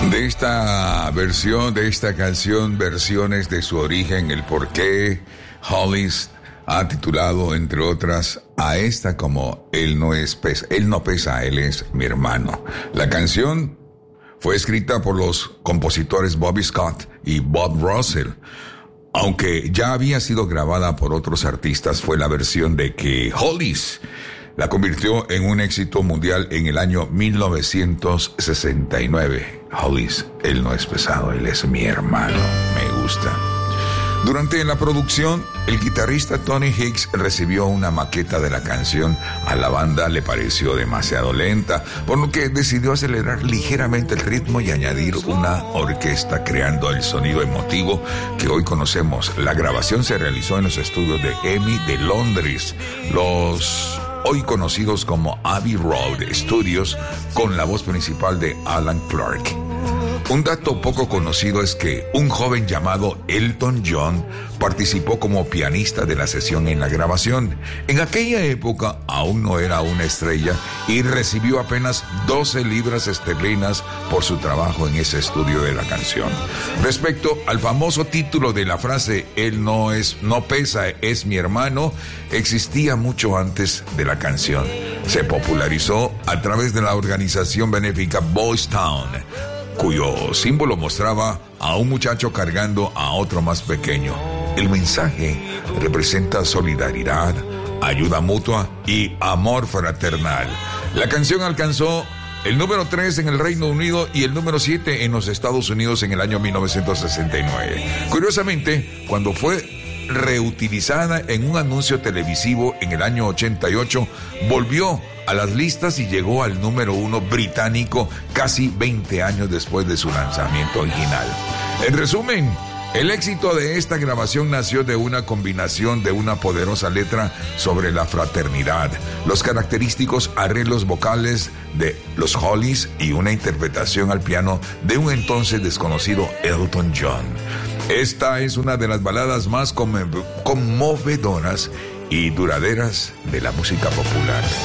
De esta versión, de esta canción, versiones de su origen, el porqué, Hollis ha titulado, entre otras, a esta como Él no pesa, Él es mi hermano. La canción fue escrita por los compositores Bobby Scott y Bob Russell. Aunque ya había sido grabada por otros artistas, fue la versión de que Hollis la convirtió en un éxito mundial en el año 1969. Hollis, Él no es pesado, Él es mi hermano. Me gusta. Durante la producción, el guitarrista Tony Hicks recibió una maqueta de la canción. A la banda le pareció demasiado lenta, por lo que decidió acelerar ligeramente el ritmo y añadir una orquesta, creando el sonido emotivo que hoy conocemos. La grabación se realizó en los estudios de EMI de Londres, los hoy conocidos como Abbey Road Studios, con la voz principal de Alan Clark. Un dato poco conocido es que un joven llamado Elton John participó como pianista de la sesión en la grabación. En aquella época aún no era una estrella y recibió apenas 12 libras esterlinas por su trabajo en ese estudio de la canción. Respecto al famoso título de la frase Él no pesa, es mi hermano, existía mucho antes de la canción. Se popularizó a través de la organización benéfica Boys Town, cuyo símbolo mostraba a un muchacho cargando a otro más pequeño. El mensaje representa solidaridad, ayuda mutua y amor fraternal. La canción alcanzó el número 3 en el Reino Unido y el número 7 en los Estados Unidos en el año 1969. Curiosamente, cuando fue reutilizada en un anuncio televisivo en el año 88, volvió a las listas y llegó al número 1 británico casi 20 años después de su lanzamiento original. En resumen, el éxito de esta grabación nació de una combinación de una poderosa letra sobre la fraternidad, los característicos arreglos vocales de los Hollies y una interpretación al piano de un entonces desconocido Elton John. Esta es una de las baladas más conmovedoras y duraderas de la música popular.